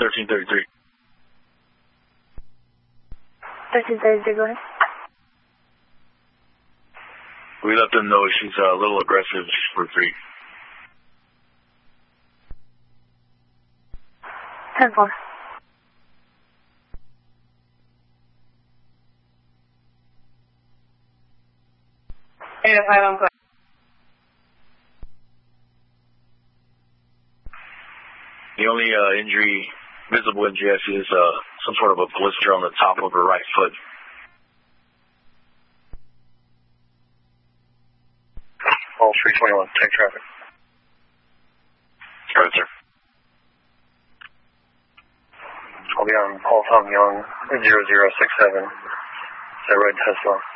1333. 1333, go ahead. We let them know she's a little aggressive for 3. 10-4. The only visible injury I see is some sort of a blister on the top of her right foot. All 321, take traffic. Go ahead, sir. I'll be on Paul Tom Young, 0067. Is that right, Tesla?